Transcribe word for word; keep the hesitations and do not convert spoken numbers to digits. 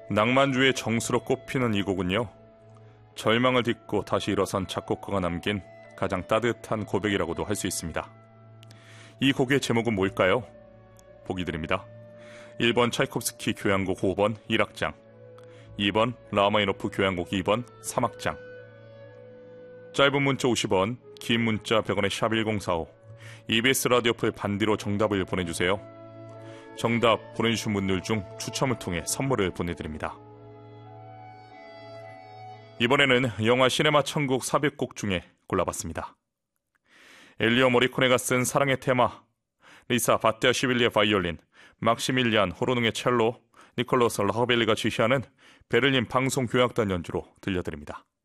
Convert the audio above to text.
낭만주의 정수로 꼽히는 이 곡은요, 절망을 딛고 다시 일어선 작곡가가 남긴 가장 따뜻한 고백이라고도 할 수 있습니다. 이 곡의 제목은 뭘까요? 보기 드립니다. 일 번 차이콥스키 교향곡 오 번 일 악장, 이 번 라마니노프 교향곡 이 번 삼 악장. 짧은 문자 오십 원, 긴 문자 백 원의 샵 일공사오, 이비에스 라디오 풀 반디로 정답을 보내주세요. 정답 보내주신 분들 중 추첨을 통해 선물을 보내드립니다. 이번에는 영화 시네마 천국 사백 곡 중에 골라봤습니다. 엘리오 모리코네가 쓴 사랑의 테마, 리사 바티아시빌리의 바이올린, 막시밀리안 호르능의 첼로, 니콜로스 라흐벨리가 지휘하는 베를린 방송교향단 연주로 들려드립니다.